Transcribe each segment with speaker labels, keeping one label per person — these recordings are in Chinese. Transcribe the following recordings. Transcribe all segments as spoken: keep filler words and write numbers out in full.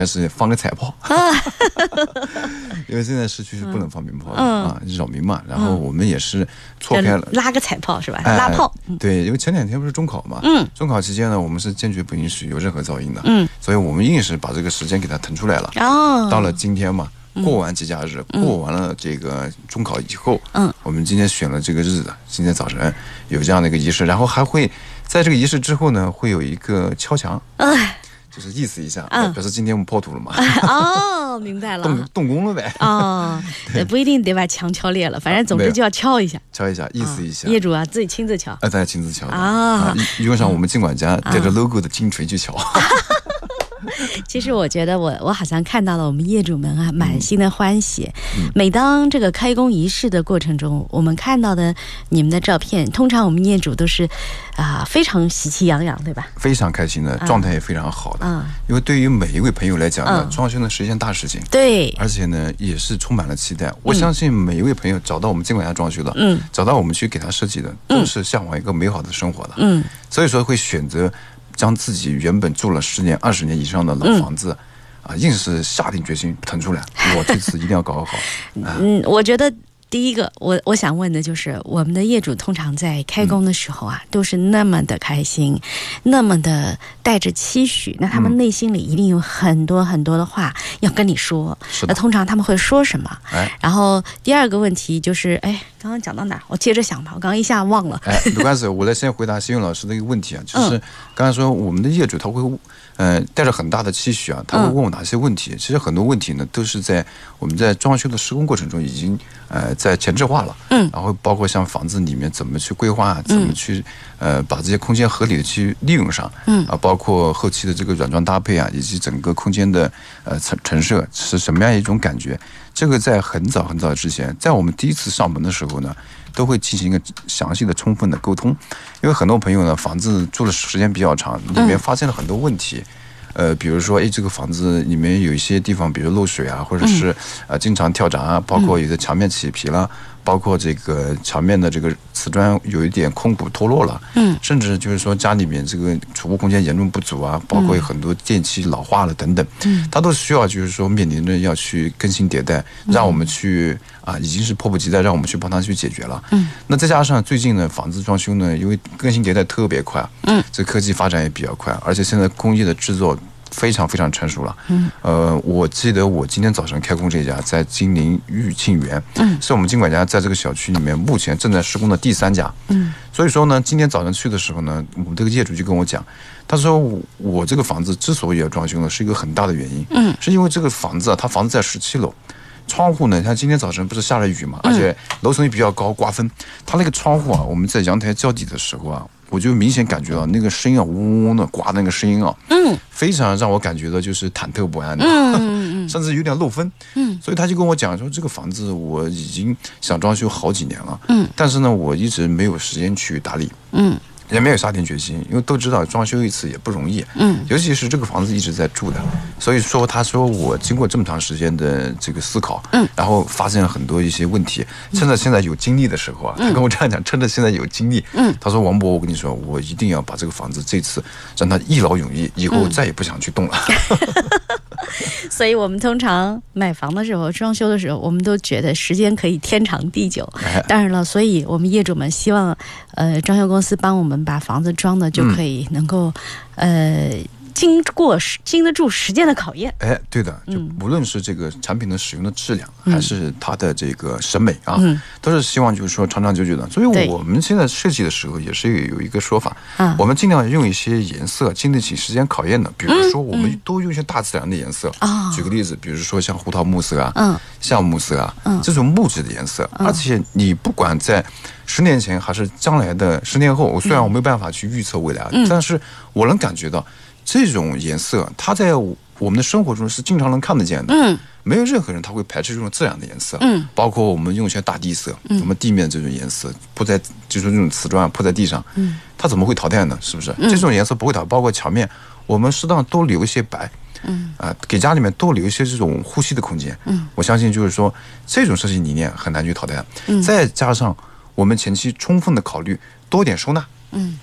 Speaker 1: 是放个彩炮，因为现在市区是不能放鞭炮的、嗯、啊，扰民嘛。然后我们也是错开了，
Speaker 2: 拉个彩炮是吧？哎、拉炮、
Speaker 1: 嗯。对，因为前两天不是中考嘛，嗯，中考期间呢，我们是坚决不允许有任何噪音的，嗯，所以我们硬是把这个时间给它腾出来了。哦，到了今天嘛。过完节假日、嗯，过完了这个中考以后，嗯，我们今天选了这个日子，今天早晨有这样的一个仪式，然后还会在这个仪式之后呢，会有一个敲墙，哎，就是意思一下，嗯、表示今天我们破土了嘛。
Speaker 2: 哦，明白了，
Speaker 1: 动动工了呗。
Speaker 2: 哦，对，不一定得把墙敲裂了，反正总之就要敲一下，
Speaker 1: 敲一下，意思一下。
Speaker 2: 业主啊，自己亲自敲，
Speaker 1: 哎，大家亲自敲啊，用上我们尽管家带着 logo 的金锤去敲。
Speaker 2: 其实我觉得我我好像看到了我们业主们啊满心的欢喜、嗯、每当这个开工仪式的过程中，我们看到的你们的照片，通常我们业主都是啊、呃、非常喜气洋洋，对吧？非常开心的，状态也非常好的、嗯、因为对于每一位朋友来讲呢、嗯、装修呢是一件大事情，对，而且呢也是充满了期待、嗯、我相信每一位朋友找到我们尽管家装修的，嗯，找到我们去给他设计的，都是向往一个美好的生活的，嗯，所以说会选择将自己原本住了十年、二十年以上的老房子，嗯、啊，硬是下定决心腾出来，我这次一定要搞好。啊、嗯，我觉得第一个，我我想问的就是，我们的业主通常在开工的时候啊，嗯、都是那么的开心，那么的带着期许，那他们内心里一定有很多很多的话要跟你说。是的。那通常他们会说什么？哎。然后第二个问题就是，哎，刚刚讲到哪儿？我接着想吧，我刚刚一下忘了。哎，没关系，我来先回答新勇老师的一个问题啊，就是刚才说我们的业主他会。呃，带着很大的期许啊，他会问我哪些问题？嗯、其实很多问题呢，都是在我们在装修的施工过程中已经呃在前置化了。嗯，然后包括像房子里面怎么去规划，怎么去、嗯、呃把这些空间合理的去利用上。嗯，啊，包括后期的这个软装搭配啊，以及整个空间的呃陈陈设是什么样一种感觉？这个在很早很早之前，在我们第一次上门的时候呢。都会进行一个详细的、充分的沟通，因为很多朋友呢，房子住的时间比较长，里面发现了很多问题，嗯、呃，比如说，哎，这个房子里面有一些地方，比如漏水啊，或者是呃经常跳闸啊，包括有的墙面起皮了，包括这个墙面的这个瓷砖有一点空鼓脱落了，嗯，甚至就是说家里面这个储物空间严重不足啊，包括有很多电器老化了等等，嗯，它都需要就是说面临着要去更新迭代，让我们去。啊，已经是迫不及待，让我们去帮他去解决了。嗯，那再加上最近呢，房子装修呢，因为更新迭代特别快，嗯，这科技发展也比较快，而且现在工艺的制作非常非常成熟了。嗯，呃，我记得我今天早上开工这家在金陵玉庆园，嗯，是我们尽管家在这个小区里面目前正在施工的第三家。嗯，所以说呢，今天早上去的时候呢，我们这个业主就跟我讲，他说我我这个房子之所以要装修呢，是一个很大的原因，嗯，是因为这个房子啊，他房子在十七楼。窗户呢？像今天早晨不是下了雨嘛，而且楼层也比较高，刮风。它那个窗户啊，我们在阳台浇底的时候啊，我就明显感觉到那个声音啊，嗡嗡嗡的刮那个声音啊，嗯，非常让我感觉到就是忐忑不安的，嗯嗯甚至有点漏风，嗯，所以他就跟我讲说，这个房子我已经想装修好几年了，嗯，但是呢，我一直没有时间去打理，嗯。也没有下定决心，因为都知道装修一次也不容易，嗯，尤其是这个房子一直在住的，所以说他说我经过这么长时间的这个思考，嗯，然后发现了很多一些问题，趁着现在有精力的时候啊，他跟我这样讲，趁着现在有精力，嗯，他说王博，我跟你说，我一定要把这个房子这次让他一劳永逸，以后再也不想去动了。所以我们通常买房的时候、装修的时候，我们都觉得时间可以天长地久。当然了，所以我们业主们希望，呃，装修公司帮我们把房子装的就可以能够，嗯、呃。经过经得住时间的考验，哎，对的，就无论是这个产品的使用的质量，嗯、还是它的这个审美啊，嗯、都是希望就是说长长久久的。所以我们现在设计的时候也是有一个说法，嗯、我们尽量用一些颜色经得起时间考验的，比如说我们多用一些大自然的颜色。嗯、举个例子，比如说像胡桃木色啊，嗯、橡木色啊，嗯、这种木质的颜色，嗯、而且你不管在十年前还是将来的十年后，虽然我没有办法去预测未来，嗯、但是我能感觉到。这种颜色，它在我们的生活中是经常能看得见的。嗯，没有任何人他会排斥这种自然的颜色。嗯，包括我们用一些大地色，嗯、我们地面这种颜色铺在，就是这种瓷砖铺在地上，嗯，它怎么会淘汰呢？是不是？嗯、这种颜色不会淘汰。包括墙面，我们适当多留一些白。嗯啊、呃，给家里面多留一些这种呼吸的空间。嗯，我相信就是说这种设计理念很难去淘汰。嗯，再加上我们前期充分的考虑，多点收纳。嗯。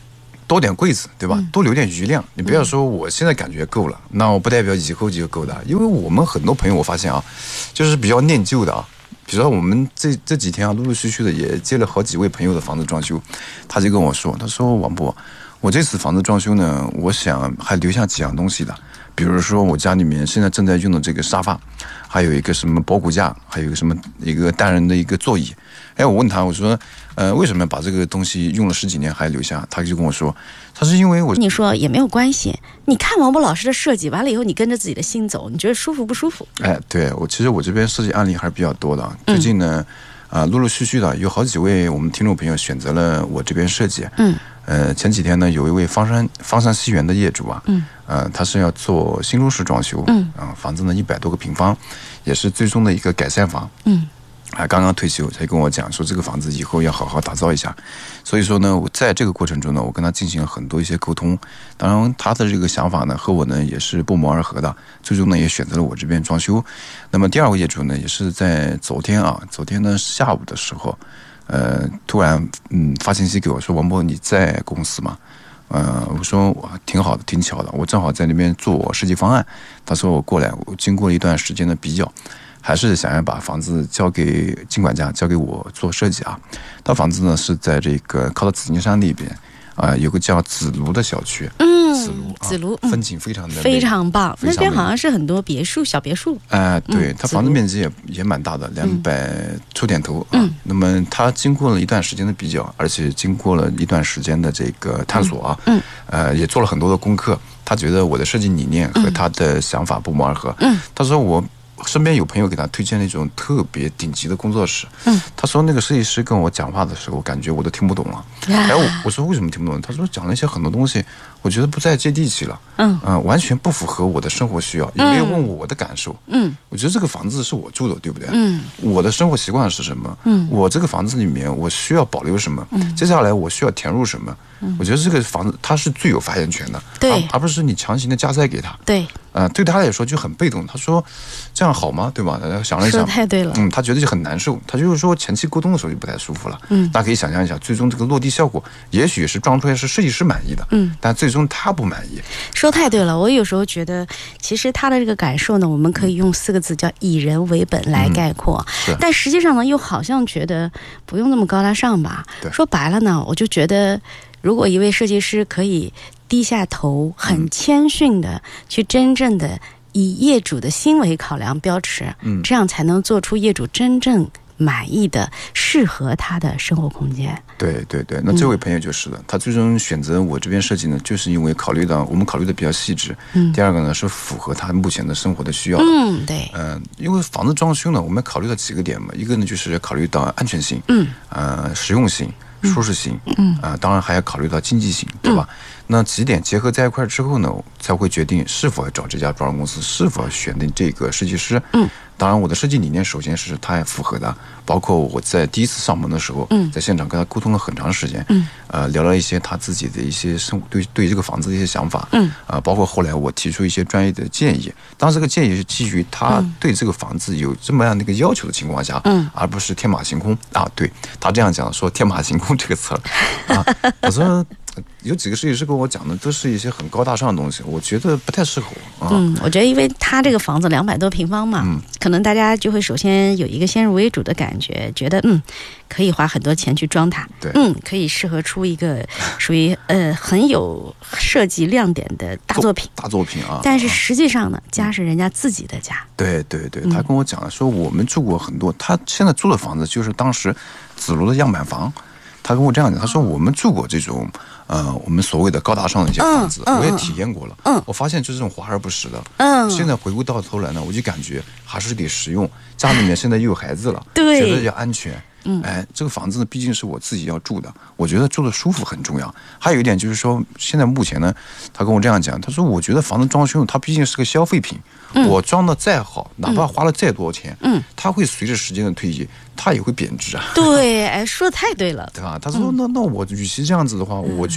Speaker 1: 多点柜子，对吧？多留点余量。你不要说我现在感觉够了，那我不代表以后就够的。因为我们很多朋友，我发现啊，就是比较念旧的啊。比如说我们这这几天啊，陆陆续续的也接了好几位朋友的房子装修，他就跟我说，他说王博，我这次房子装修呢，我想还留下几样东西的，比如说我家里面现在正在用的这个沙发，还有一个什么保骨架，还有一个什么一个单人的一个座椅。哎，我问他，我说，呃，为什么把这个东西用了十几年还留下？他就跟我说，他是因为我
Speaker 2: 你说也没有关系，你看王博老师的设计完了以后，你跟着自己的心走，你觉得舒服不舒服？
Speaker 1: 哎，对我其实我这边设计案例还是比较多的，最近呢，啊、嗯呃，陆陆续续的有好几位我们听众朋友选择了我这边设计，嗯，呃，前几天呢，有一位方山方山西园的业主啊，嗯，呃，他是要做新中式装修，嗯，啊、呃，房子呢一百多个平方，也是最终的一个改善房，嗯。还刚刚退休，才跟我讲说这个房子以后要好好打造一下，所以说呢，我在这个过程中呢，我跟他进行了很多一些沟通。当然，他的这个想法呢和我呢也是不谋而合的，最终呢也选择了我这边装修。那么第二位业主呢，也是在昨天啊，昨天呢下午的时候，呃，突然嗯发信息给我说，王博你在公司吗？呃，我说我挺好的，挺巧的，我正好在那边做设计方案。他说我过来，我经过了一段时间的比较。还是想要把房子交给金管家，交给我做设计啊。他房子呢是在这个靠到紫金山那边啊、呃，有个叫紫庐的小区。嗯，紫庐，啊、
Speaker 2: 紫庐、
Speaker 1: 嗯、风景非常的
Speaker 2: 非常棒。那边好像是很多别墅、小别墅。
Speaker 1: 哎、呃，对，他房子面积也也蛮大的，两百出点头啊。嗯、那么他经过了一段时间的比较，而且经过了一段时间的这个探索啊，嗯，呃，也做了很多的功课。他觉得我的设计理念和他的想法不谋而合。嗯，他说我。身边有朋友给他推荐那种特别顶级的工作室，嗯，他说那个设计师跟我讲话的时候，感觉我都听不懂了。哎，我我说为什么听不懂？他说讲了一些很多东西，我觉得不再接地气了，嗯，呃，完全不符合我的生活需要，也没有问我的感受，嗯，我觉得这个房子是我住的，对不对？嗯，我的生活习惯是什么？嗯，我这个房子里面我需要保留什么？嗯，接下来我需要填入什么？嗯，我觉得这个房子它是最有发言权的，
Speaker 2: 对，
Speaker 1: 而不是你强行的加塞给他，
Speaker 2: 对。
Speaker 1: 呃，对他来说就很被动。他说：“这样好吗？对吧？”想了一想，
Speaker 2: 说太对了。
Speaker 1: 嗯，他觉得就很难受。他就是说前期沟通的时候就不太舒服了。嗯，大家可以想象一下，最终这个落地效果，也许是装出来是设计师满意的，嗯，但最终他不满意。
Speaker 2: 说太对了。我有时候觉得，其实他的这个感受呢，我们可以用四个字叫以人为本来概括。嗯、但实际上呢，又好像觉得不用那么高大上吧。说白了呢，我就觉得，如果一位设计师可以低下头，很谦逊的去真正的以业主的心为考量标尺，嗯，这样才能做出业主真正满意的、适合他的生活空间。
Speaker 1: 对对对，那这位朋友就是了，嗯、他最终选择我这边设计呢，就是因为考虑到我们考虑的比较细致，嗯，第二个呢是符合他目前的生活的需要的，
Speaker 2: 嗯，对，
Speaker 1: 嗯、呃，因为房子装修呢，我们考虑到几个点嘛，一个呢就是考虑到安全性，嗯，呃，实用性。舒适性，嗯啊、呃，当然还要考虑到经济性，对吧？嗯、那几点结合在一块之后呢，才会决定是否要找这家装修公司，是否要选定这个设计师。嗯，当然我的设计理念首先是他也符合的，包括我在第一次上门的时候，嗯，在现场跟他沟通了很长时间，嗯，呃，聊了一些他自己的一些生对对这个房子的一些想法，嗯，啊、呃，包括后来我提出一些专业的建议，当这个建议是基于他对这个房子有这么样的一个要求的情况下，嗯，而不是天马行空啊，对他这样讲说天马行空。这个词儿啊，我说有几个设计师跟我讲的都是一些很高大上的东西，我觉得不太适合我。啊、
Speaker 2: 嗯，我觉得因为他这个房子两百多平方嘛，嗯，可能大家就会首先有一个先入为主的感觉，觉得嗯可以花很多钱去装它，
Speaker 1: 对，
Speaker 2: 嗯，可以适合出一个属于呃很有设计亮点的大作品，
Speaker 1: 大作品啊。
Speaker 2: 但是实际上呢，家是人家自己的家。
Speaker 1: 对对对，他跟我讲了，说我们住过很多，他现在租的房子就是当时紫庐的样板房。他跟我这样讲，他说我们住过这种，呃，我们所谓的高大上的一些房子，嗯嗯、我也体验过了，嗯，我发现就是这种华而不实的，嗯，现在回顾到头来呢，我就感觉还是得实用。家里面现在又有孩子了，
Speaker 2: 对，
Speaker 1: 觉得要安全，嗯，哎，这个房子呢，毕竟是我自己要住的，我觉得住的舒服很重要。还有一点就是说，现在目前呢，他跟我这样讲，他说我觉得房子装修它毕竟是个消费品。嗯、我装的再好，哪怕花了再多钱，嗯，它会随着时间的推移，它也会贬值啊。
Speaker 2: 对，哎，说的太对了，
Speaker 1: 对吧？他说：“嗯、那那我与其这样子的话，嗯、我就要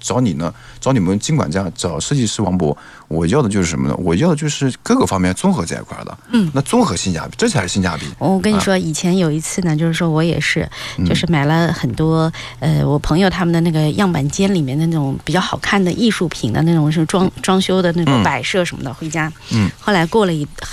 Speaker 1: 找你呢，找你们金管家，找设计师王博，我要的就是什么呢？我要的就是各个方面综合在一块的。嗯，那综合性价比，这才是性价比。
Speaker 2: 我跟你说，啊、以前有一次呢，就是说我也是，就是买了很多、嗯、呃，我朋友他们的那个样板间里面的那种比较好看的艺术品的那种是装装修的那种摆设什么的、嗯、回家。嗯，后来过了一